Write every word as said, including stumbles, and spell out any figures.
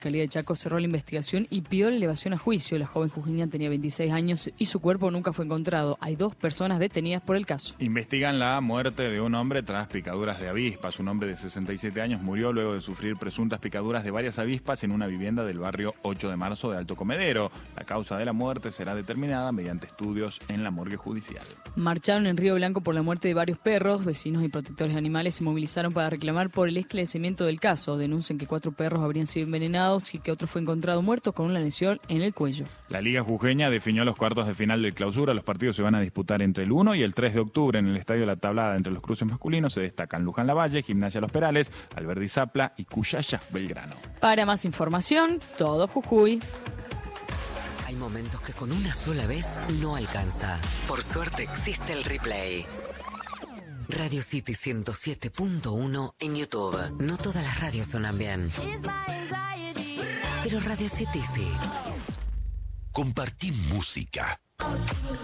Fiscalía de Chaco cerró la investigación y pidió la elevación a juicio. La joven jujeña tenía veintiséis años y su cuerpo nunca fue encontrado. Hay dos personas detenidas por el caso. Investigan la muerte de un hombre tras picaduras de avispas. Un hombre de sesenta y siete años murió luego de sufrir presuntas picaduras de varias avispas en una vivienda del barrio ocho de marzo de Alto Comedero. La causa de la muerte será determinada mediante estudios en la morgue judicial. Marcharon en Río Blanco por la muerte de varios perros. Vecinos y protectores de animales se movilizaron para reclamar por el esclarecimiento del caso. Denuncian que cuatro perros habrían sido envenenados y que otro fue encontrado muerto con una lesión en el cuello. La Liga Jujeña definió los cuartos de final del Clausura. Los partidos se van a disputar entre el uno y el tres de octubre en el Estadio La Tablada. Entre los cruces masculinos se destacan Luján Lavalle, Gimnasia Los Perales, Alberdi Zapla y Cuyaya Belgrano. Para más información, todo Jujuy. Hay momentos que con una sola vez no alcanza. Por suerte existe el replay. Radio City ciento siete punto uno en YouTube. No todas las radios suenan bien, pero Radio City sí. Compartí música.